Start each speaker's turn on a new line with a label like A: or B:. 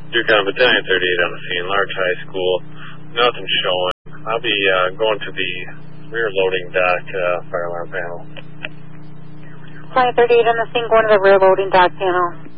A: Yukon Battalion 38 on the scene, large high school, nothing showing. I'll be going to the rear loading dock fire alarm panel.
B: Battalion 38 on the scene, going to the rear loading dock panel.